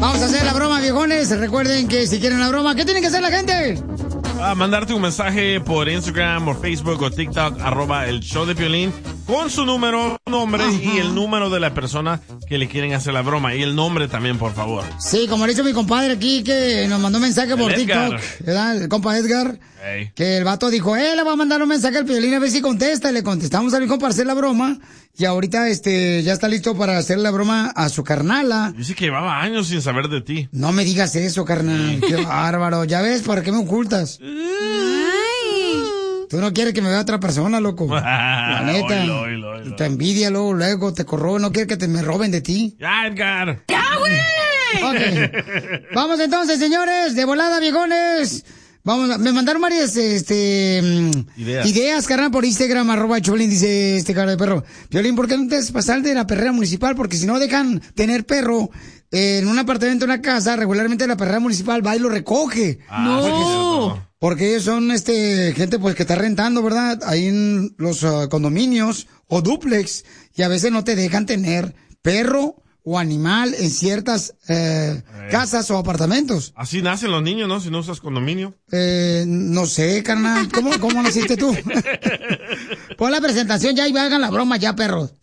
Vamos a hacer la broma, viejones. Recuerden que si quieren la broma, ¿qué tiene que hacer la gente? Mandarte un mensaje por Instagram o Facebook o TikTok, @el show de Piolín, con su número, nombre y el número de la persona que le quieren hacer la broma. Y el nombre también, por favor. Sí, como le hizo mi compadre aquí, que nos mandó un mensaje por TikTok, ¿verdad? El compa Edgar. Hey. Que el vato dijo, le va a mandar un mensaje al Piolín a ver si contesta. Y le contestamos a mi compa para hacer la broma. Y ahorita, ya está listo para hacer la broma a su carnala. Dice que llevaba años sin saber de ti. No me digas eso, carnal. Qué bárbaro. Ya ves, ¿para qué me ocultas? Ay. Tú no quieres que me vea otra persona, loco. La neta. Oilo. Te envidia luego te corrobe. No quieres que me roben de ti. Ya, Edgar. ¡Ya, güey! Okay. Vamos entonces, señores. De volada, viejones. Me mandaron varias, ideas, carnal, por Instagram, @Piolín, dice cara de perro. Piolín, ¿por qué no te haces pasar de la perrera municipal? Porque si no dejan tener perro en un apartamento, en una casa, regularmente la perrera municipal va y lo recoge. No. Porque ellos son, gente, pues, que está rentando, ¿verdad? Ahí en los condominios o dúplex. Y a veces no te dejan tener perro o animal en ciertas casas o apartamentos. Así nacen los niños, ¿no? Si no usas condominio. No sé, carnal. ¿Cómo naciste tú? Pon la presentación ya y hagan la broma ya, perros.